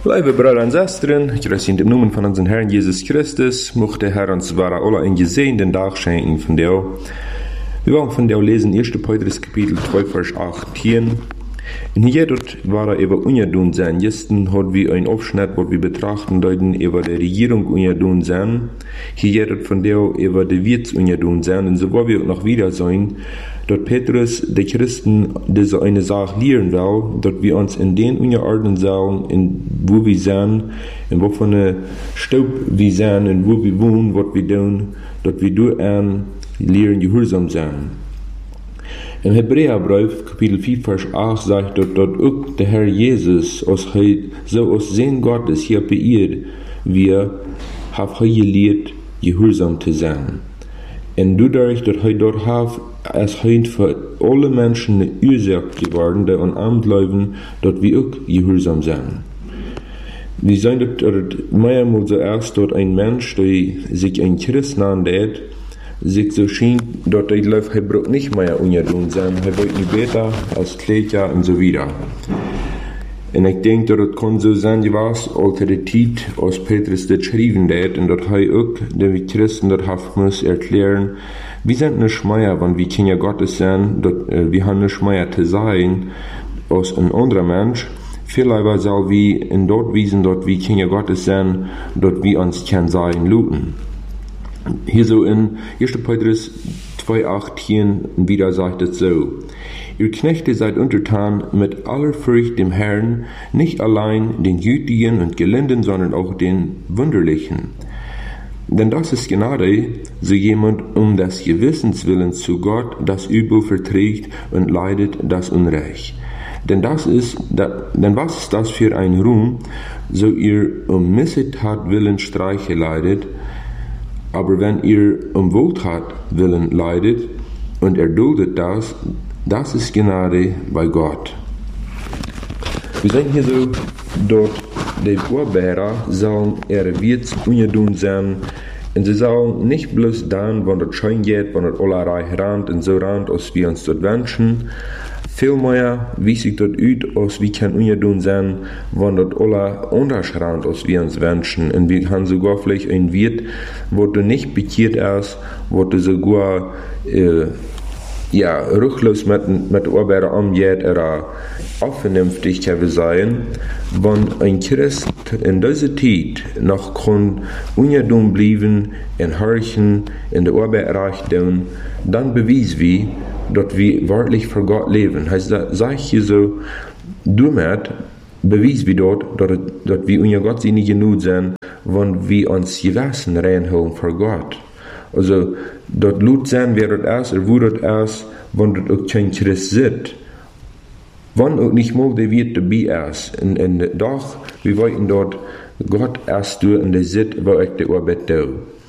Liebe Brüder und Schwestern, ich grüße im Namen von unserem Herrn Jesus Christus, möchte der Herr uns alle einen gesegneten Tag schenken von dir. Wir wollen von dir lesen 1. Petrus Kapitel 2, Vers 18. Und hier dort war über Unjadun sein. Gestern hat wir ein Aufschnitt, wo wir betrachten deuten über die Regierung Unjadun sein. Hier dort von der über die Wirts Unjadun sein. Und so wollen wir auch noch wieder sein, dort Petrus, die Christen, diese eine Sache lehren will, dort wir uns in den Unjaorden sollen, in wo wir sind, in wovon Staub wir sind, in wo wir wohnen, was wir tun, dort wir durch lehren gehorsam sein. Im Hebräerbrief, Kapitel 4, Vers 8, sagt dort auch der Herr Jesus, so aus Sehen Gottes hier beirrt, wir haben gelehrt, gehorsam zu sein. Und dadurch, dass dort hat, es für alle Menschen eine Ursache geworden, die an Amt leben, dort wir auch gehorsam sein. Wir sehen dort mehrmals zuerst dort ein Mensch, der sich ein Christ nennt, sich so schien, dort läuft, er braucht nicht mehr Unjadun sein, er wollte nicht besser als Kletja und so wieder. Und ich denke, dort kann so sein, wie was, Autorität aus Petrus das schrieben hat, und dort habe ich auch, die Christen dort muss erklären, wir sind nicht mehr, wenn wir Kinder Gottes sind, dort, wir haben nicht mehr zu sein, als ein anderer Mensch. Viel lieber soll wir in dort wiesen, dort wir Kinder Gottes sind, dort wir uns kann sein, luten. Hier so in 1. Petrus 2,18 wieder sagt es so: Ihr Knechte seid untertan mit aller Furcht dem Herrn, nicht allein den Gütigen und Gelinden, sondern auch den Wunderlichen. Denn das ist Gnade, so jemand des Gewissens willen zu Gott das Übel verträgt und leidet das Unrecht. Denn was ist das für ein Ruhm, so ihr Missetat willen Streiche leidet? Aber wenn ihr Wohltat willen leidet und erduldet das ist Gnade bei Gott. Wir sehen hier so, dort die Urberer sollen Wirts Unjadun sein, und sie sollen nicht bloß dann, wenn das schön geht, wenn das allerlei rannt und so rannt, als wir uns dort wünschen. Vielmehr, wie sich dort übt, als wir können Unjadun sein, wenn das aller anders rannt, als wir uns wünschen. Und wir haben sogar vielleicht ein Wirt, wo du nicht bekehrt ist, wo du sogar, rücklos mit der Arbeit umgeht, oder vernünftig kann sein, wenn ein Christ in dieser Zeit noch kann Unjadun bleiben, in Hörchen, in der Arbeit reich tun, dann beweisen wir, dass wir wahrlich für Gott leben. Heißt, sag ich hier so, damit beweisen wir dort, dass wir unter Gott nicht genug sind, wenn wir uns Gewissen reinholen für Gott. Also, dort Lut sein, wer das ist, oder wo das ist, wenn dort auch kein Christ sitzt. Wenn auch nicht mal der Wirt dabei ist. Und doch, wir wollten dort Gott erst durch in der Sitt, wo ich die Arbeit tue.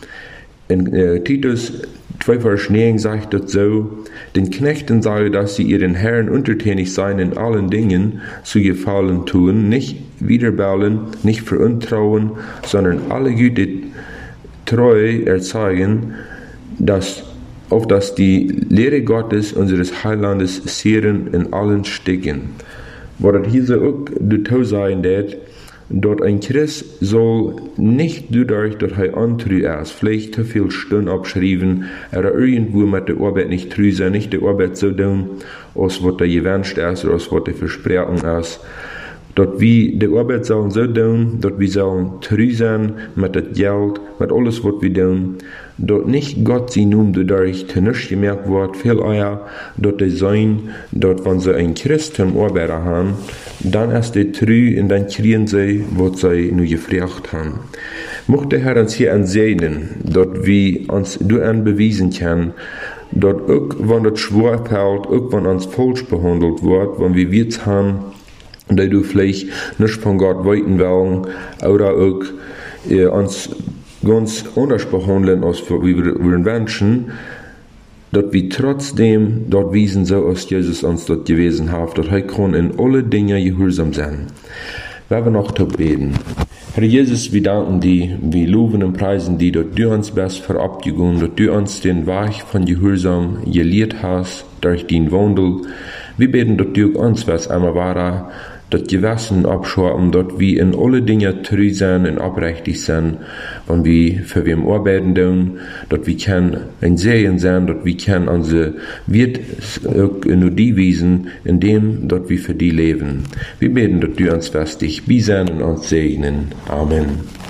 In Titus 2, Vers 9 sagt das so: Den Knechten sage, dass sie ihren Herren untertänig seien in allen Dingen, zu Gefallen tun, nicht widerballen, nicht veruntrauen, sondern alle Güte treu erzeigen, dass die Lehre Gottes, unseres Heilandes, sehren in allen Stücken. Wo das hier so auch dazu sein wird, dort ein Christ soll nicht dadurch, dass er antreu ist, vielleicht zu viel Stunden abschreiben, oder irgendwo mit der Arbeit nicht treu sein, nicht die Arbeit so tun, als was er gewünscht ist, oder als was er versprochen ist. Dort wir die Arbeit sollen so tun, dort wir sollen treu sein mit dem Geld, mit alles, was wir tun. Dort nicht Gott sie nun dadurch zu nichts gemerkt wird, viel eher, dort sein, dort, wenn sie ein Christ im Arbeiter haben, dann ist die treu und dann kriegen sie, was sie nur gefragt haben. Mochte der Herr uns hier ansehen, dort wir uns durch beweisen können, dort auch, wenn das schwer fällt, auch wenn uns falsch behandelt wird, wenn wir Wirts haben, die du vielleicht nicht von Gott weiten wollen, oder auch uns ganz anders behandeln, als wir wünschen, dass wir trotzdem dort wiesen, so als Jesus uns dort gewesen hat, dass er kann in alle Dinge gehorsam sein. Wir werden noch beten. Herr Jesus, wir danken dir, wir loben und preisen dir, dass du uns best verabschieden, dass du uns den Weg von Gehorsam gelehrt hast, durch den Wandel. Wir beten, dass du uns was einmal war, dat Gewissen abschorben, dort wie in alle Dinge treu sein und aufrichtig sein, wenn wir für wem arbeiten tun, dort wir können ein Sehen sein, dort wir können unsere wird nur die wiesen, in dem dort wir für die leben. Wir beten, dort du uns festig, wie sein und uns segnen. Amen.